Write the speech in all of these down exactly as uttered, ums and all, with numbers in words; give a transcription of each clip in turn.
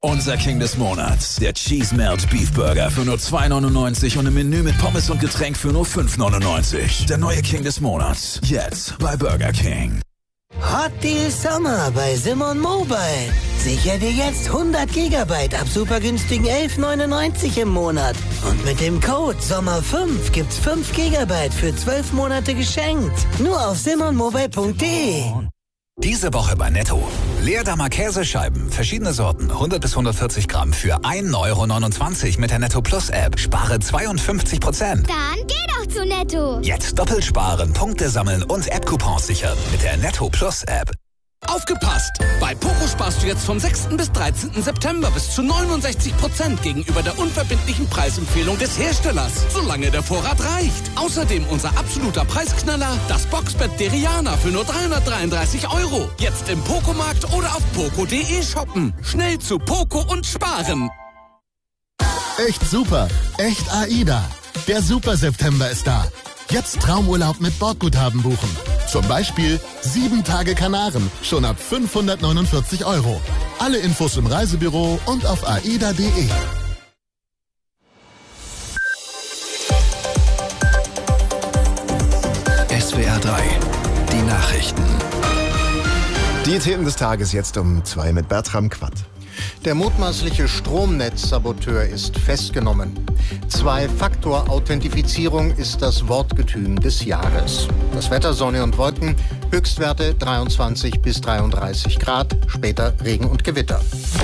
Unser King des Monats, der Cheese Melt Beef Burger für nur zwei neunundneunzig und im Menü mit Pommes und Getränk für nur fünf neunundneunzig. Der neue King des Monats, jetzt bei Burger King. Hot Deal Sommer bei Simon Mobile. Sicher dir jetzt hundert Gigabyte ab super günstigen elf neunundneunzig im Monat. Und mit dem Code Sommer fünf gibt's fünf Gigabyte für zwölf Monate geschenkt. Nur auf simon mobile punkt de. Diese Woche bei Netto. Leerdammer Käsescheiben, verschiedene Sorten, hundert bis hundertvierzig Gramm für ein Euro neunundzwanzig mit der Netto Plus App. Spare zweiundfünfzig Prozent. Dann geh doch zu Netto. Jetzt doppelt sparen, Punkte sammeln und App-Coupons sichern mit der Netto Plus App. Aufgepasst! Bei Poco sparst du jetzt vom sechsten bis dreizehnten September bis zu neunundsechzig Prozent gegenüber der unverbindlichen Preisempfehlung des Herstellers, solange der Vorrat reicht. Außerdem unser absoluter Preisknaller, das Boxbett Deriana für nur dreihundertdreiunddreißig Euro. Jetzt im Poco-Markt oder auf poco punkt de shoppen. Schnell zu Poco und sparen. Echt super, echt AIDA. Der Super September ist da. Jetzt Traumurlaub mit Bordguthaben buchen. Zum Beispiel sieben Tage Kanaren, schon ab fünfhundertneunundvierzig Euro. Alle Infos im Reisebüro und auf aida punkt de. S W R drei, die Nachrichten. Die Themen des Tages jetzt um zwei mit Bertram Quatt. Der mutmaßliche Stromnetzsaboteur ist festgenommen. Zwei-Faktor-Authentifizierung ist das Wortgetüm des Jahres. Das Wetter Sonne und Wolken, Höchstwerte dreiundzwanzig bis dreiunddreißig Grad, später Regen und Gewitter.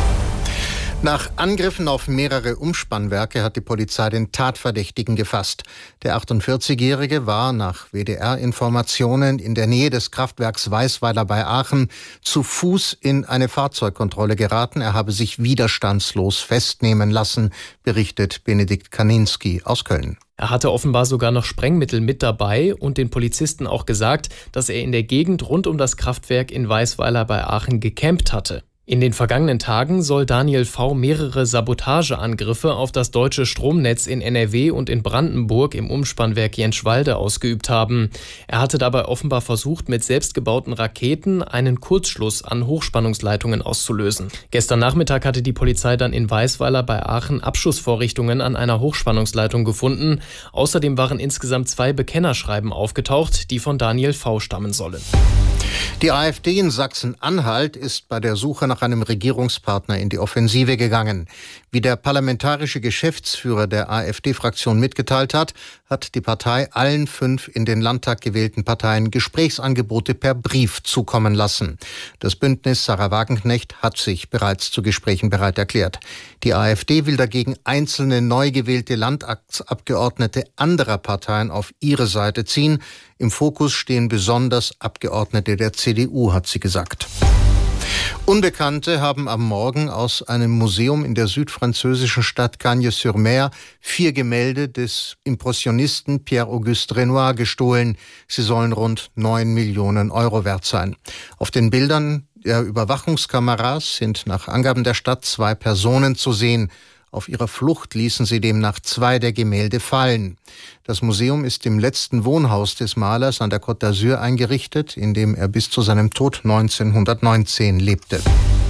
Nach Angriffen auf mehrere Umspannwerke hat die Polizei den Tatverdächtigen gefasst. Der achtundvierzigjährige war nach W D R-Informationen in der Nähe des Kraftwerks Weisweiler bei Aachen zu Fuß in eine Fahrzeugkontrolle geraten. Er habe sich widerstandslos festnehmen lassen, berichtet Benedikt Kaninski aus Köln. Er hatte offenbar sogar noch Sprengmittel mit dabei und den Polizisten auch gesagt, dass er in der Gegend rund um das Kraftwerk in Weisweiler bei Aachen gecampt hatte. In den vergangenen Tagen soll Daniel V. mehrere Sabotageangriffe auf das deutsche Stromnetz in N R W und in Brandenburg im Umspannwerk Jenschwalde ausgeübt haben. Er hatte dabei offenbar versucht, mit selbstgebauten Raketen einen Kurzschluss an Hochspannungsleitungen auszulösen. Gestern Nachmittag hatte die Polizei dann in Weisweiler bei Aachen Abschussvorrichtungen an einer Hochspannungsleitung gefunden. Außerdem waren insgesamt zwei Bekennerschreiben aufgetaucht, die von Daniel V. stammen sollen. Die AfD in Sachsen-Anhalt ist bei der Suche nach einem Regierungspartner in die Offensive gegangen. Wie der parlamentarische Geschäftsführer der AfD-Fraktion mitgeteilt hat, hat die Partei allen fünf in den Landtag gewählten Parteien Gesprächsangebote per Brief zukommen lassen. Das Bündnis Sarah Wagenknecht hat sich bereits zu Gesprächen bereit erklärt. Die AfD will dagegen einzelne neu gewählte Landtagsabgeordnete anderer Parteien auf ihre Seite ziehen. Im Fokus stehen besonders Abgeordnete der C D U, hat sie gesagt. Unbekannte haben am Morgen aus einem Museum in der südfranzösischen Stadt Cagnes-sur-Mer vier Gemälde des Impressionisten Pierre-Auguste Renoir gestohlen. Sie sollen rund neun Millionen Euro wert sein. Auf den Bildern der Überwachungskameras sind nach Angaben der Stadt zwei Personen zu sehen. Auf ihrer Flucht ließen sie demnach zwei der Gemälde fallen. Das Museum ist im letzten Wohnhaus des Malers an der Côte d'Azur eingerichtet, in dem er bis zu seinem Tod neunzehnhundertneunzehn lebte.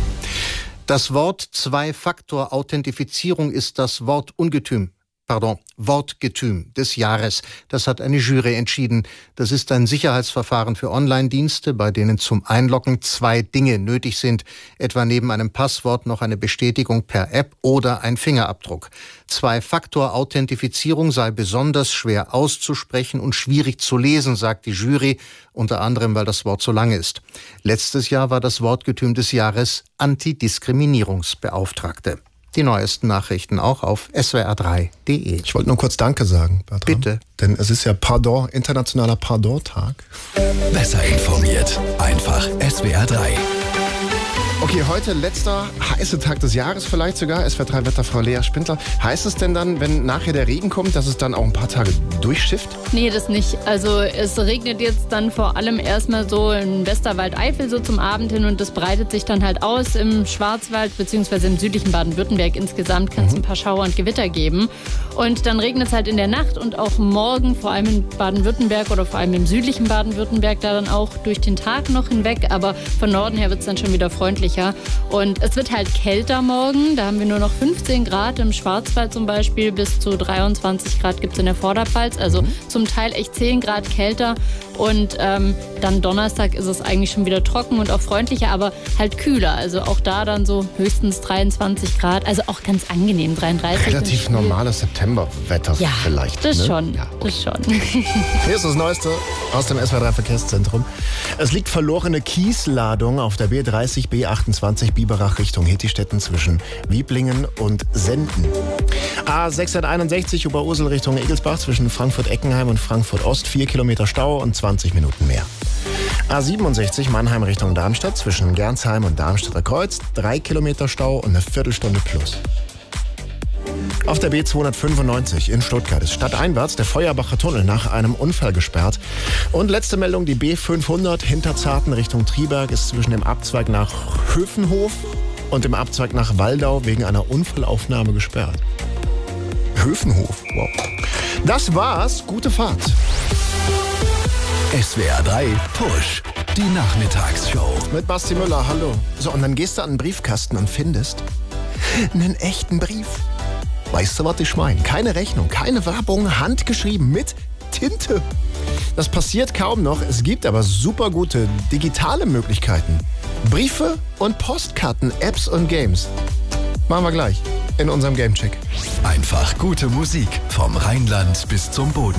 Das Wort Zwei-Faktor-Authentifizierung ist das Wortungetüm. Pardon, Wortgetüm des Jahres. Das hat eine Jury entschieden. Das ist ein Sicherheitsverfahren für Online-Dienste, bei denen zum Einloggen zwei Dinge nötig sind, etwa neben einem Passwort noch eine Bestätigung per App oder ein Fingerabdruck. Zwei-Faktor-Authentifizierung sei besonders schwer auszusprechen und schwierig zu lesen, sagt die Jury, unter anderem, weil das Wort so lang ist. Letztes Jahr war das Wortgetüm des Jahres Antidiskriminierungsbeauftragte. Die neuesten Nachrichten auch auf S W R drei punkt de. Ich wollte nur kurz Danke sagen, Bertram. Bitte. Denn es ist ja Pardon, internationaler Pardon-Tag. Besser informiert, einfach S W R drei. Okay, heute letzter heißer Tag des Jahres vielleicht sogar. S W R drei Wetterfrau Lea Spindler. Heißt es denn dann, wenn nachher der Regen kommt, dass es dann auch ein paar Tage durchschifft? Nee, das nicht. Also es regnet jetzt dann vor allem erstmal so in Westerwald-Eifel so zum Abend hin und das breitet sich dann halt aus im Schwarzwald bzw. im südlichen Baden-Württemberg. Insgesamt kann es mhm. ein paar Schauer und Gewitter geben. Und dann regnet es halt in der Nacht und auch morgen, vor allem in Baden-Württemberg oder vor allem im südlichen Baden-Württemberg, da dann auch durch den Tag noch hinweg. Aber von Norden her wird es dann schon wieder freundlicher. freundlicher. Und es wird halt kälter morgen. Da haben wir nur noch fünfzehn Grad im Schwarzwald zum Beispiel. Bis zu dreiundzwanzig Grad gibt es in der Vorderpfalz. Also mhm. zum Teil echt zehn Grad kälter. Und ähm, dann Donnerstag ist es eigentlich schon wieder trocken und auch freundlicher, aber halt kühler. Also auch da dann so höchstens dreiundzwanzig Grad. Also auch ganz angenehm, dreiunddreißig. Relativ normales Septemberwetter ja, vielleicht. Das ne? schon, ja, okay. das schon. Hier ist das Neueste aus dem S W R drei Verkehrszentrum. Es liegt verlorene Kiesladung auf der B dreißig B achtundzwanzig Biberach Richtung Hittistetten zwischen Wieblingen und Senden. A sechshunderteinundsechzig Oberursel Richtung Egelsbach zwischen Frankfurt-Eckenheim und Frankfurt-Ost. Vier Kilometer Stau und zwanzig Minuten mehr. A siebenundsechzig Mannheim Richtung Darmstadt zwischen Gernsheim und Darmstädter Kreuz. Drei Kilometer Stau und eine Viertelstunde plus. Auf der B zweihundertfünfundneunzig in Stuttgart ist stadteinwärts der Feuerbacher Tunnel nach einem Unfall gesperrt. Und letzte Meldung, die B fünfhundert Hinterzarten Richtung Triberg ist zwischen dem Abzweig nach Höfenhof und dem Abzweig nach Waldau wegen einer Unfallaufnahme gesperrt. Höfenhof, wow. Das war's, gute Fahrt. S W R drei Push, die Nachmittagsshow. Mit Basti Müller, hallo. So, und dann gehst du an den Briefkasten und findest einen echten Brief. Weißt du, was ich meine? Keine Rechnung, keine Werbung, handgeschrieben mit Tinte. Das passiert kaum noch, es gibt aber super gute digitale Möglichkeiten. Briefe und Postkarten, Apps und Games. Machen wir gleich in unserem Gamecheck. Einfach gute Musik vom Rheinland bis zum Boden.